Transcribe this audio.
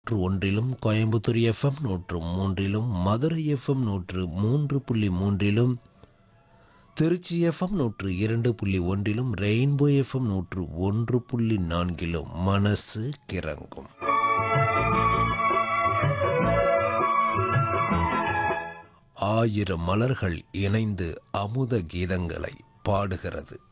101 Coimbatore FM 103, Madurai FM 103.3, Trichy FM 102.1, rainbow FM 101.4 மனசு கிறங்கும். ஆயிரம் மலர்கள் இணைந்து அமுத கீதங்களை பாடுகிறது.